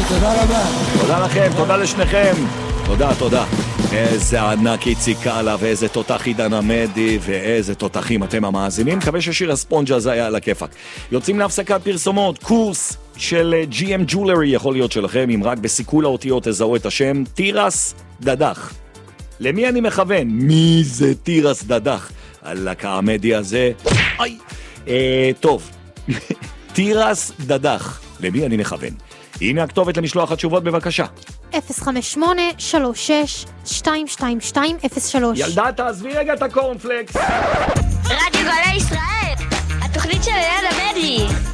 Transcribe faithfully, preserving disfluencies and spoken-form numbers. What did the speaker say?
תודה רבה. תודה לכם, תודה לשניכם. תודה, תודה. איזה ענק איציק קאלה, ואיזה תותח עידן עמדי, ואיזה תותחים אתם המאזינים. מקווה ששיר הספונג'ה הזה היה על הכיפק. יוצאים להפסקת פרסומות, קורס של ג'י אם Jewelry יכול להיות שלכם, אם רק בסיכול האותיות תזהו את השם, תירס דדח. למי אני מכוון? מי זה תירס דדח? הלקה העמדי הזה. אי, אה, טוב. תירס דדח. למי אני מכוון? הנה הכתובת למשלוח התשובות, בבקשה. אפס חמש שמונה שלוש שש שתיים שתיים שתיים אפס שלוש. ילדה, תעזבי רגע את הקורנפלקס. רדיו גלי ישראל, התוכנית של ילד עמדי.